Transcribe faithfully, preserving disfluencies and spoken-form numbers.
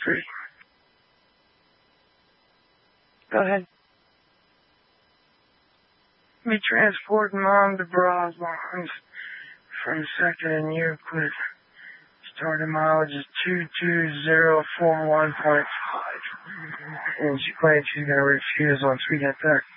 three. Go ahead. Be transporting mom to Broadlands from second and Euclid. Starting mileage is two two zero four one point five. And she claims she's going to refuse once we get there.